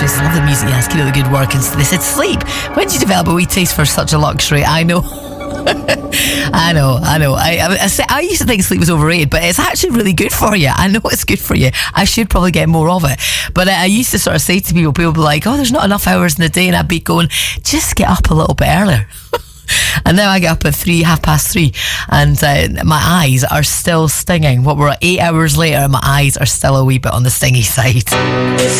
just love the music. Yes, keep up the good work. And they said, sleep. When did you develop a wee taste for such a luxury? I know. I know. I used to think sleep was overrated, but it's actually really good for you. I know it's good for you. I should probably get more of it. But I used to sort of say to people would be like, oh, there's not enough hours in the day, and I'd be going, just get up a little bit earlier. And now I get up at 3:30, and my eyes are still stinging. What, we're at 8 hours later, and my eyes are still a wee bit on the stingy side.